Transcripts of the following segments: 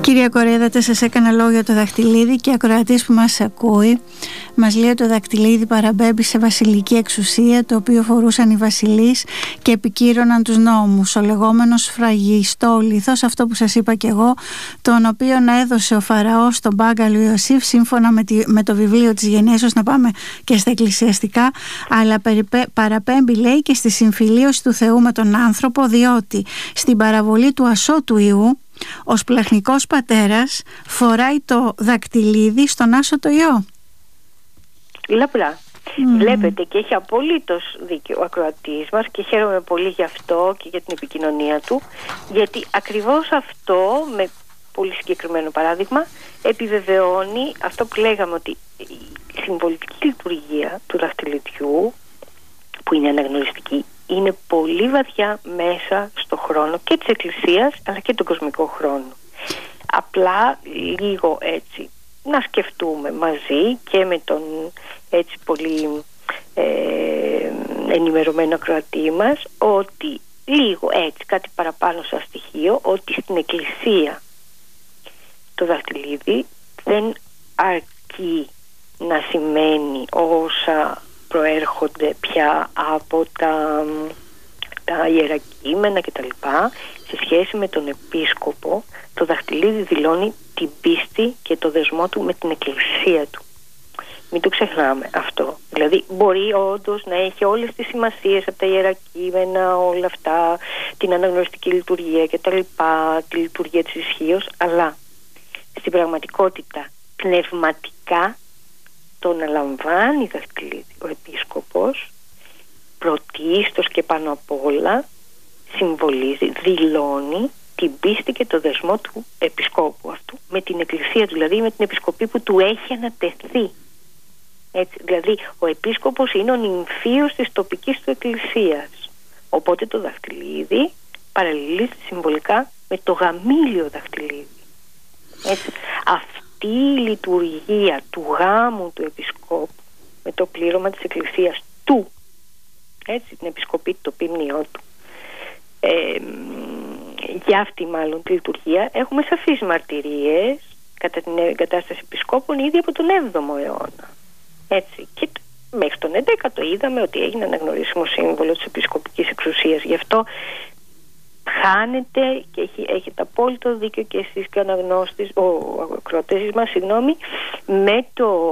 Κύριε Κορίδατε, σας έκανα λόγο για το δακτυλίδι και ακροατής που μας ακούει μας λέει ότι το δακτυλίδι παραμπέμπει σε βασιλική εξουσία, το οποίο φορούσαν οι βασιλείς και επικύρωναν τους νόμους, ο λεγόμενος φραγιστόλιθος, αυτό που σας είπα και εγώ, τον οποίο έδωσε ο Φαραώς στον Πάγκαλο Ιωσήφ σύμφωνα με το βιβλίο της Γενέσεως, να πάμε και στα εκκλησιαστικά, αλλά παραπέμπει, λέει, και στη συμφιλίωση του Θεού με τον άνθρωπο, διότι στην παραβολή του ασώτου Ιού ο σπλαχνικός πατέρας φοράει το δακτυλίδι στον άσωτο Υιό. Λαπρά. Βλέπετε, και έχει απολύτως δίκιο ο ακροατής μας και χαίρομαι πολύ γι' αυτό και για την επικοινωνία του, γιατί ακριβώς αυτό, με πολύ συγκεκριμένο παράδειγμα, επιβεβαιώνει αυτό που λέγαμε, ότι η συμβολική λειτουργία του δαχτυλιδιού, που είναι αναγνωριστική, είναι πολύ βαθιά μέσα στο χρόνο και της Εκκλησίας αλλά και τον κοσμικό χρόνο. Απλά λίγο έτσι να σκεφτούμε μαζί και με τον έτσι πολύ ενημερωμένο ακροατή μας, ότι λίγο έτσι κάτι παραπάνω σαν στοιχείο, ότι στην Εκκλησία το δαχτυλίδι δεν αρκεί να σημαίνει όσα προέρχονται πια από τα ιερά κείμενα κτλ. Σε σχέση με τον επίσκοπο, το δαχτυλίδι δηλώνει την πίστη και το δεσμό του με την Εκκλησία του. Μην το ξεχνάμε αυτό. Δηλαδή μπορεί όντως να έχει όλες τις σημασίες από τα ιερά κείμενα, όλα αυτά, την αναγνωριστική λειτουργία κτλ, τη λειτουργία της ισχύως, αλλά στην πραγματικότητα πνευματικά το αναλαμβάνει δαχτυλίδι ο επίσκοπος, πρωτίστως και πάνω απ' όλα συμβολίζει, δηλώνει την πίστη και το δεσμό του επισκόπου αυτού με την Εκκλησία του, δηλαδή με την επισκοπή που του έχει ανατεθεί. Έτσι, δηλαδή ο επίσκοπος είναι ο νυμφίος της τοπικής του εκκλησίας, οπότε το δαχτυλίδι παραλληλίζεται συμβολικά με το γαμήλιο δαχτυλίδι. Έτσι, αυτή η λειτουργία του γάμου του επισκόπου με το πλήρωμα της εκκλησίας του, έτσι, την επισκοπή, το ποιμνιό του, για αυτή μάλλον τη λειτουργία έχουμε σαφείς μαρτυρίες κατά την εγκατάσταση επισκόπων ήδη από τον 7ο αιώνα. Έτσι, και μέχρι τον 11ο είδαμε ότι έγινε αναγνωρίσιμο σύμβολο της επισκοπικής εξουσίας. Γι' αυτό χάνεται, και έχετε απόλυτο δίκιο και εσείς και ο αναγνώστης, ο ακροατής μας, με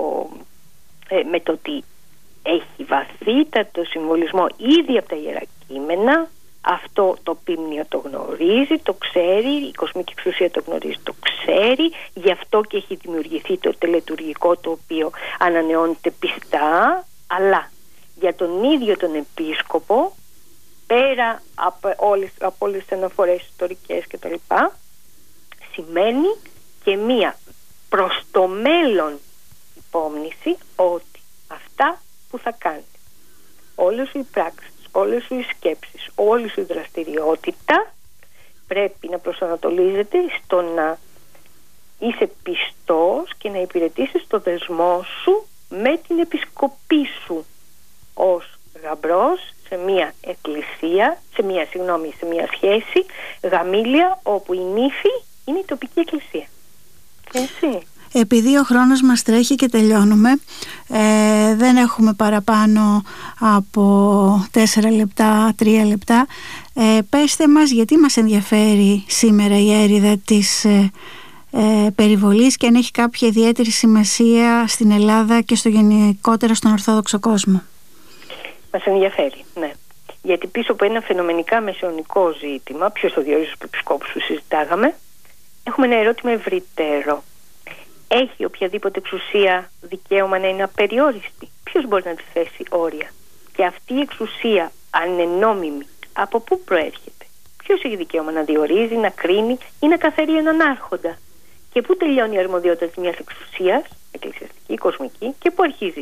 το ότι έχει βαθύτατο συμβολισμό ήδη από τα ιερά κείμενα. Αυτό το ποίμνιο το γνωρίζει, το ξέρει, η κοσμική εξουσία το γνωρίζει, το ξέρει, γι' αυτό και έχει δημιουργηθεί το τελετουργικό, το οποίο ανανεώνεται πιστά, αλλά για τον ίδιο τον επίσκοπο, πέρα από όλες τις αναφορές ιστορικές κτλ, σημαίνει και μία προς το μέλλον υπόμνηση ότι αυτά που θα κάνει, όλες οι πράξεις, όλες οι σκέψεις, όλη η δραστηριότητα πρέπει να προσανατολίζεται στο να είσαι πιστός και να υπηρετήσεις το δεσμό σου με την επισκοπή σου ως γαμπρός σε μια εκκλησία, σε μια σχέση γαμήλια, όπου η νύφη είναι η τοπική εκκλησία. Έτσι. Επειδή ο χρόνος μας τρέχει και τελειώνουμε, δεν έχουμε παραπάνω από 4 λεπτά, 3 λεπτά, πέστε μας γιατί μας ενδιαφέρει σήμερα η έρηδα της περιβολής και αν έχει κάποια ιδιαίτερη σημασία στην Ελλάδα και στο γενικότερα στον Ορθόδοξο κόσμο. Μας ενδιαφέρει, ναι. Γιατί πίσω από ένα φαινομενικά μεσαιωνικό ζήτημα, ποιος το διορίζει στους επισκόπους που συζητάγαμε, έχουμε ένα ερώτημα ευρύτερο. Έχει οποιαδήποτε εξουσία δικαίωμα να είναι απεριόριστη? Ποιος μπορεί να τη θέσει όρια? Και αυτή η εξουσία, αν είναι νόμιμη, από πού προέρχεται? Ποιος έχει δικαίωμα να διορίζει, να κρίνει ή να καθαρεί έναν άρχοντα? Και πού τελειώνει η αρμοδιότητα της μιας εξουσίας, εκκλησιαστική, κοσμική, και πού αρχίζει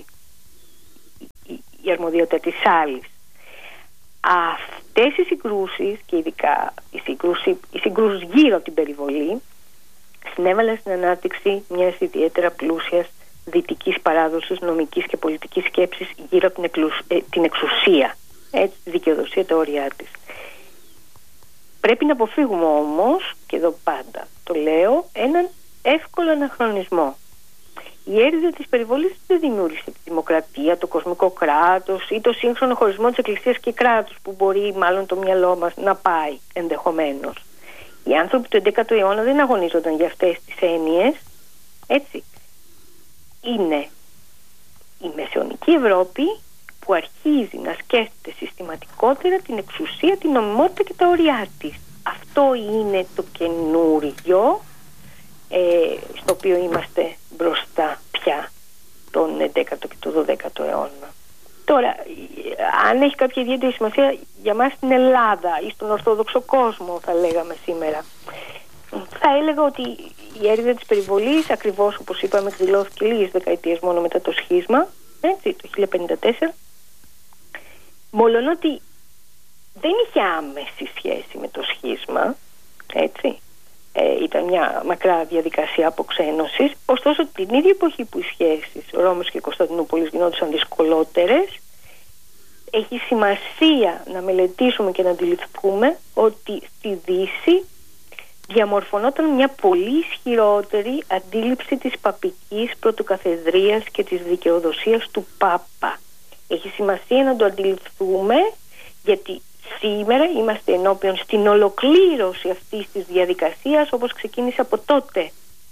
η αρμοδιότητα της άλλης? Αυτές οι συγκρούσεις, και ειδικά οι συγκρούσεις γύρω από την περιβολή, συνέβαλαν στην ανάπτυξη μιας ιδιαίτερα πλούσιας δυτικής παράδοσης νομικής και πολιτικής σκέψης γύρω από την εξουσία, έτσι, τη δικαιοδοσία, τα όρια της. Πρέπει να αποφύγουμε όμως, και εδώ πάντα το λέω, έναν εύκολο αναχρονισμό. Η έρηδα της περιβολής δεν δημιούργησε τη δημοκρατία, το κοσμικό κράτος ή το σύγχρονο χωρισμό της Εκκλησίας και κράτους που μπορεί μάλλον το μυαλό μας να πάει ενδεχομένως. Οι άνθρωποι του 11ου αιώνα δεν αγωνίζονταν για αυτές τις έννοιες, έτσι. Είναι η μεσαιωνική Ευρώπη που αρχίζει να σκέφτεται συστηματικότερα την εξουσία, την νομιμότητα και τα όρια της. Αυτό είναι το καινούριο στο οποίο είμαστε μπροστά πια τον 11ο και τον 12ο αιώνα. Τώρα, αν έχει κάποια ιδιαίτερη σημασία για μας στην Ελλάδα ή στον Ορθόδοξο κόσμο, θα λέγαμε σήμερα, θα έλεγα ότι η έρηδα της περιβολής, ακριβώς όπως είπαμε, εκδηλώθηκε λίγες δεκαετίες μόνο μετά το σχίσμα, έτσι, το 1054, μολονότι δεν είχε άμεση σχέση με το σχίσμα, έτσι, ήταν μια μακρά διαδικασία αποξένωσης, ωστόσο την ίδια εποχή που οι σχέσεις Ρώμης και Κωνσταντινούπολης γινόντουσαν δυσκολότερες, έχει σημασία να μελετήσουμε και να αντιληφθούμε ότι στη Δύση διαμορφωνόταν μια πολύ ισχυρότερη αντίληψη της παπικής πρωτοκαθεδρίας και της δικαιοδοσίας του Πάπα. Έχει σημασία να το αντιληφθούμε, γιατί σήμερα είμαστε ενώπιον στην ολοκλήρωση αυτής της διαδικασίας όπως ξεκίνησε από τότε.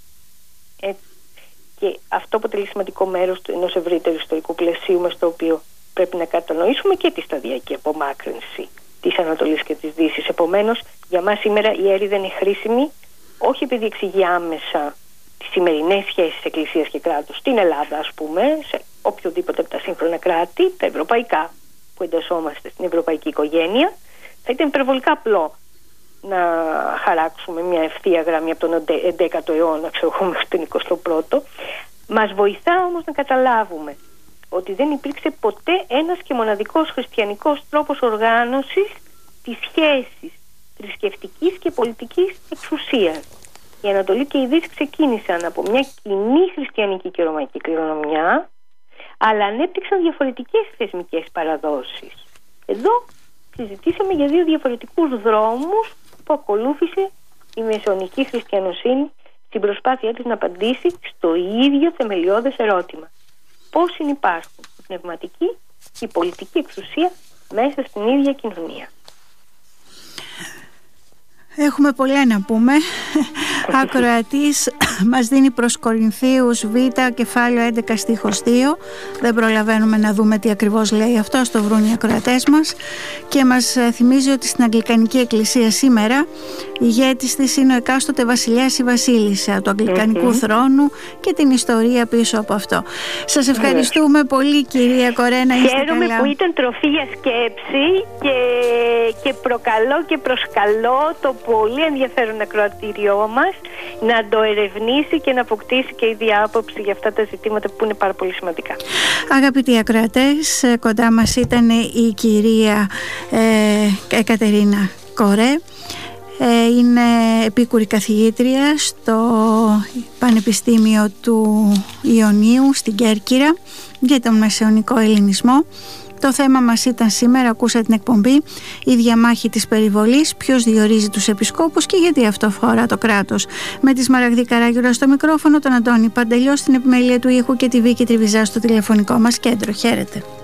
Και αυτό αποτελεί σημαντικό μέρος ενός ευρύτερου ιστορικού πλαισίου με στο οποίο πρέπει να κατανοήσουμε και τη σταδιακή απομάκρυνση της Ανατολής και της Δύσης. Επομένως, για μας σήμερα η έρηδα είναι χρήσιμη όχι επειδή εξηγεί άμεσα τις σημερινές σχέσεις Εκκλησίας και κράτους στην Ελλάδα, ας πούμε, σε οποιοδήποτε από τα σύγχρονα κράτη, τα ευρωπαϊκά που εντασσόμαστε στην ευρωπαϊκή οικογένεια. Θα ήταν υπερβολικά απλό να χαράξουμε μια ευθεία γραμμή από τον 11ο αιώνα, μέχρι τον 21ο. Μας βοηθά όμως να καταλάβουμε ότι δεν υπήρξε ποτέ ένας και μοναδικός χριστιανικός τρόπος οργάνωσης της σχέσης θρησκευτικής και πολιτικής εξουσίας. Η Ανατολή και η Δύση ξεκίνησαν από μια κοινή χριστιανική και ρωμαϊκή κληρονομιά, αλλά ανέπτυξαν διαφορετικές θεσμικές παραδόσεις. Εδώ συζητήσαμε για δύο διαφορετικούς δρόμους που ακολούθησε η μεσαιωνική χριστιανοσύνη στην προσπάθειά της να απαντήσει στο ίδιο θεμελιώδες ερώτημα. Πώς συνυπάρχουν η πνευματική και η πολιτική εξουσία μέσα στην ίδια κοινωνία. Έχουμε πολλά να πούμε. Ακροατής μας δίνει προς Κορινθίους Β, κεφάλαιο 11 στίχος 2. Δεν προλαβαίνουμε να δούμε τι ακριβώς λέει αυτό, στο βρουν οι ακροατές μας. Και μας θυμίζει ότι στην Αγγλικανική Εκκλησία σήμερα ηγέτης της είναι ο εκάστοτε βασιλιάς ή βασίλισσα του Αγγλικανικού θρόνου και την ιστορία πίσω από αυτό. Σας ευχαριστούμε πολύ, κυρία Κορένα. Χαίρομαι που ήταν τροφή για σκέψη και προκαλώ και προσκαλώ το πολύ ενδιαφέρον ακροατήριό μας να το ερευνήσει και να αποκτήσει και η διάποψη για αυτά τα ζητήματα που είναι πάρα πολύ σημαντικά. Αγαπητοί ακροατές, κοντά μας ήταν η κυρία Κατερίνα Κορέ. Είναι επίκουρη καθηγήτρια στο Πανεπιστήμιο του Ιωνίου στην Κέρκυρα για τον μεσαιωνικό ελληνισμό. Το θέμα μας ήταν σήμερα, ακούσατε την εκπομπή, η διαμάχη της περιβολής, ποιος διορίζει τους επισκόπους και γιατί αυτό αφορά το κράτος. Με τη Σμαραγδή Καράγιουρα στο μικρόφωνο, τον Αντώνη Παντελιό στην επιμέλεια του ήχου και τη Βίκη Τριβιζά στο τηλεφωνικό μας κέντρο. Χαίρετε.